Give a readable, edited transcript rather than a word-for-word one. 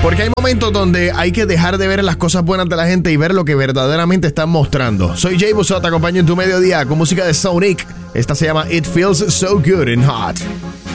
Porque hay momentos donde hay que dejar de ver las cosas buenas de la gente y ver lo que verdaderamente están mostrando. Soy Jay Buzot, te acompaño en tu mediodía con música de Sonic. Esta se llama It Feels So Good and Hot.